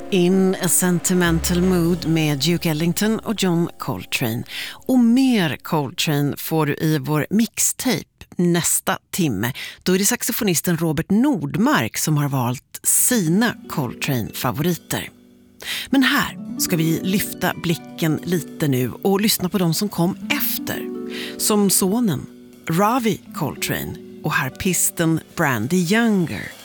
In a Sentimental Mood med Duke Ellington och John Coltrane. Och mer Coltrane får du i vår mixtape nästa timme. Då är det saxofonisten Robert Nordmark som har valt sina Coltrane-favoriter. Men här ska vi lyfta blicken lite nu och lyssna på de som kom efter. Som sonen Ravi Coltrane och harpisten Brandie Younger.